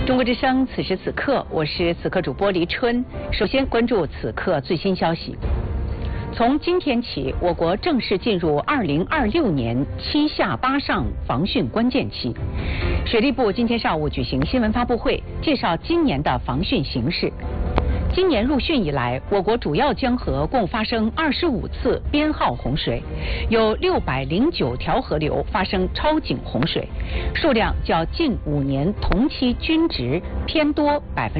中国之声，此时此刻，我是此刻主播黎春。首先关注此刻最新消息。从今天起，我国正式进入2026年7下8上防汛关键期。水利部今天上午举行新闻发布会，介绍今年的防汛形势。今年入汛以来，我国主要江河共发生25次编号洪水，有609条河流发生超警洪水，数量较近5年同期均值偏多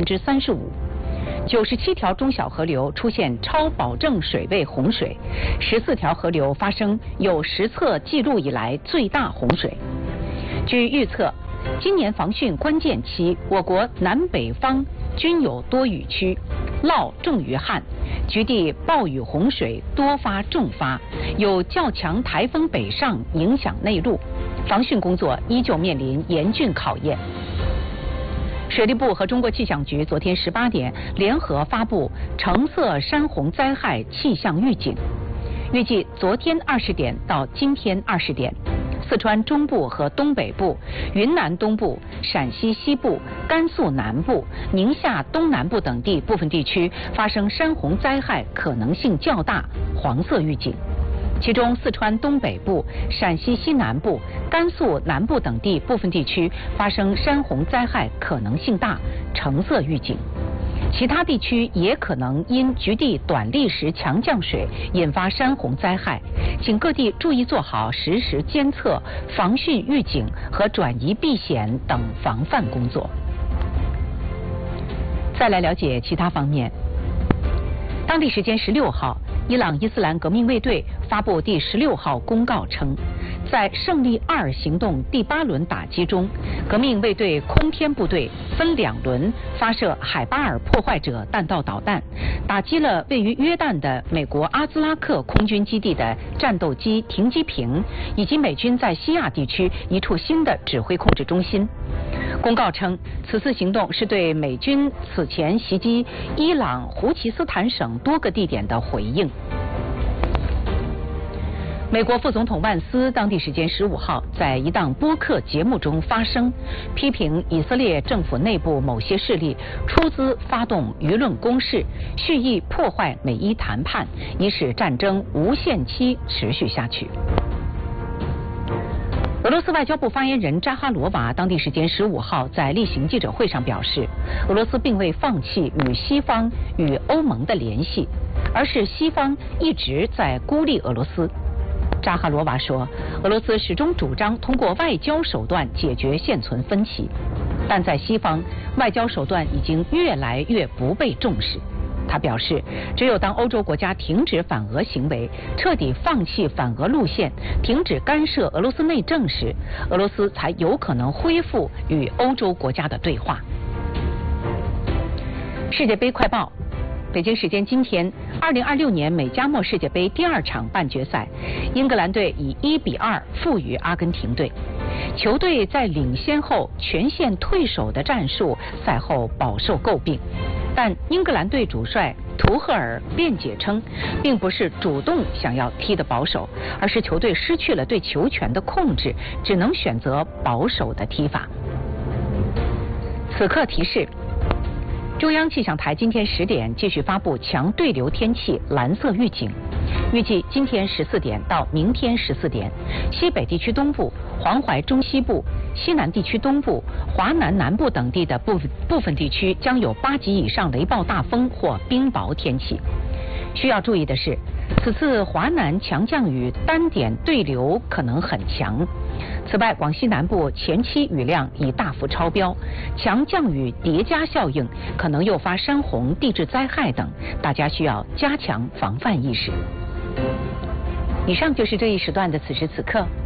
35%。97条中小河流出现超保证水位洪水，14条河流发生有实测记录以来最大洪水。据预测，今年防汛关键期，我国南北方均有多雨区，涝重于旱，局地暴雨洪水多发重发，有较强台风北上影响内陆，防汛工作依旧面临严峻考验。水利部和中国气象局昨天18点联合发布橙色山洪灾害气象预警，预计昨天20点到今天20点，四川中部和东北部、云南东部、陕西西部、甘肃南部、宁夏东南部等地部分地区发生山洪灾害可能性较大，黄色预警。其中，四川东北部、陕西西南部、甘肃南部等地部分地区发生山洪灾害可能性大，橙色预警。其他地区也可能因局地短砾石强降水引发山洪灾害，请各地注意做好实时监测、防汛预警和转移避险等防范工作。再来了解其他方面。当地时间16号，伊朗伊斯兰革命卫队发布第16号公告称，在胜利2行动第8轮打击中，革命卫队空天部队分2轮发射海巴尔破坏者弹道导弹，打击了位于约旦的美国阿兹拉克空军基地的战斗机停机坪，以及美军在西亚地区一处新的指挥控制中心。公告称，此次行动是对美军此前袭击伊朗胡奇斯坦省多个地点的回应。美国副总统万斯当地时间15号在一档播客节目中发声，批评以色列政府内部某些势力出资发动舆论攻势，蓄意破坏美伊谈判，以使战争无限期持续下去。俄罗斯外交部发言人扎哈罗娃当地时间15号在例行记者会上表示，俄罗斯并未放弃与西方与欧盟的联系，而是西方一直在孤立俄罗斯。扎哈罗娃说，俄罗斯始终主张通过外交手段解决现存分歧，但在西方，外交手段已经越来越不被重视。他表示，只有当欧洲国家停止反俄行为，彻底放弃反俄路线，停止干涉俄罗斯内政时，俄罗斯才有可能恢复与欧洲国家的对话。世界杯快报。北京时间今天，2026年美加墨世界杯第2场半决赛，英格兰队以1-2负于阿根廷队。球队在领先后全线退守的战术赛后饱受诟病，但英格兰队主帅图赫尔辩解称，并不是主动想要踢得保守，而是球队失去了对球权的控制，只能选择保守的踢法。此刻提示。中央气象台今天10点继续发布强对流天气蓝色预警，预计今天14点到明天14点，西北地区东部、黄淮中西部、西南地区东部、华南南部等地的部分地区将有8级以上雷暴大风或冰雹天气。需要注意的是，此次华南强降雨单点对流可能很强。此外，广西南部前期雨量已大幅超标，强降雨叠加效应可能诱发山洪、地质灾害等，大家需要加强防范意识。以上就是这一时段的此时此刻。